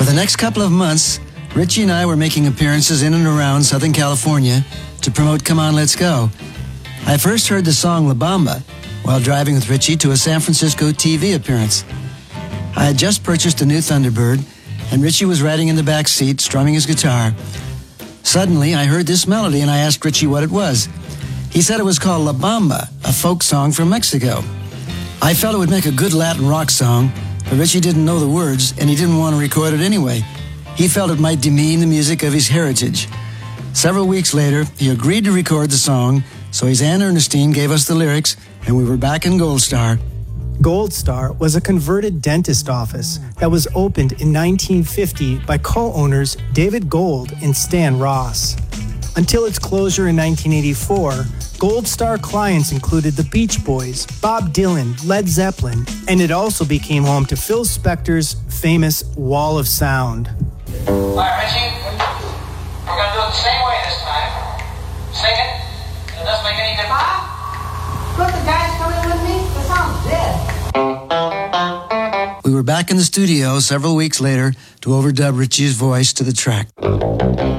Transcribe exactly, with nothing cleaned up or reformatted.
the next couple of months, Richie and I were making appearances in and around Southern California to promote Come On, Let's Go. I first heard the song La Bamba while driving with Richie to a San Francisco T V appearance. I had just purchased a new Thunderbird, and Richie was riding in the back seat, strumming his guitar. Suddenly, I heard this melody, and I asked Richie what it was. He said it was called La Bamba, a folk song from Mexico. I felt it would make a good Latin rock song, but Richie didn't know the words, and he didn't want to record it anyway. He felt it might demean the music of his heritage. Several weeks later, he agreed to record the song, so his Aunt Ernestine gave us the lyrics, and we were back in Gold Star. Gold Star was a converted dentist office that was opened in nineteen fifty by co-owners David Gold and Stan Ross. Until its closure in nineteen eighty-four, Gold Star clients included the Beach Boys, Bob Dylan, Led Zeppelin, and it also became home to Phil Spector's famous Wall of Sound. All right, Richie, we're going to do it the same way this time. Sing it. It doesn't make any difference. Huh? Look, the guy's coming with me. The sound's dead. We were back in the studio several weeks later to overdub Richie's voice to the track.